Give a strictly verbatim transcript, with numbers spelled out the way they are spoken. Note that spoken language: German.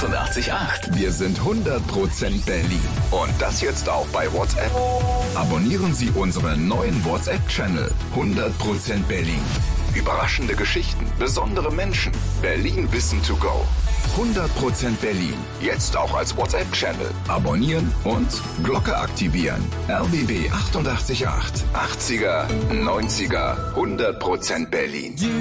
achtundachtzig Komma acht. Wir sind hundert Prozent Berlin. Und das jetzt auch bei WhatsApp. Abonnieren Sie unseren neuen WhatsApp-Channel hundert Prozent Berlin. Überraschende Geschichten, besondere Menschen. Berlin Wissen to go. hundert Prozent Berlin. Jetzt auch als WhatsApp-Channel. Abonnieren und Glocke aktivieren. R B B achtundachtzig Komma acht. achtziger, neunziger, hundert Prozent Berlin.